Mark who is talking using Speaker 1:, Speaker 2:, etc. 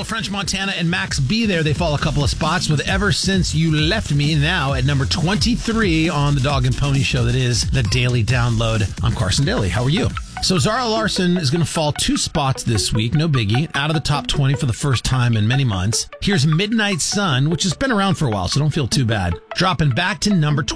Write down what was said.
Speaker 1: little French Montana and Max B there. They fall a couple of spots with Ever Since You Left Me, now at number 23 on the Dog and Pony Show that is the Daily Download. I'm Carson Daly. How are you? So Zara Larsson is going to fall 2 spots this week, no biggie, out of the top 20 for the first time in many months. Here's Midnight Sun, which has been around for a while, so don't feel too bad. Dropping back to number